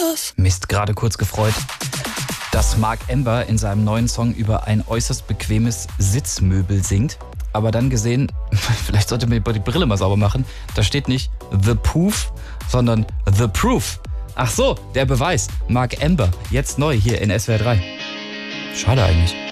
Mist, gerade kurz gefreut, dass Mark Ember in seinem neuen Song über ein äußerst bequemes Sitzmöbel singt. Aber dann gesehen, vielleicht sollte man die Brille mal sauber machen, da steht nicht The Poof, sondern The Proof. Ach so, der Beweis. Mark Ember, jetzt neu hier in SWR 3. Schade eigentlich.